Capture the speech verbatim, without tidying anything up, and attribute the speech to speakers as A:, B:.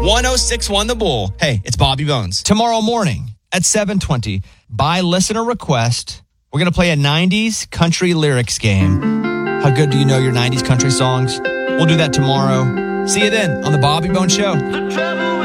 A: one oh six one The Bull. Hey, it's Bobby Bones.
B: Tomorrow morning at seven twenty, by listener request, we're going to play a nineties country lyrics game. How good do you know your nineties country songs? We'll do that tomorrow. See you then on The Bobby Bones Show.